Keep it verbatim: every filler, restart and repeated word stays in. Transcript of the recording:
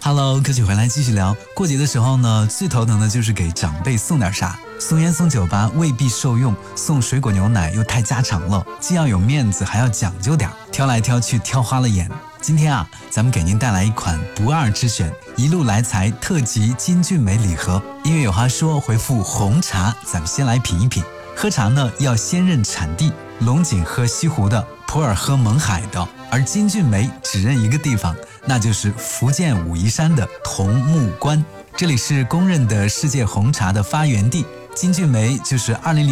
Hello，歌曲回来继续聊。过节的时候呢，最头疼的就是给长辈送点啥，送烟送酒吧未必受用，送水果牛奶又太家常了，既要有面子还要讲究点，挑来挑去挑花了眼。今天啊，咱们给您带来一款不二之选，一路来财特级金骏眉礼盒。音乐有话说，回复红茶，咱们先来品一品。喝茶呢，要先认产地，龙井喝西湖的，普洱喝勐海的，而金骏眉只认一个地方，那就是福建武夷山的桐木关。这里是公认的世界红茶的发源地，金骏眉就是二零零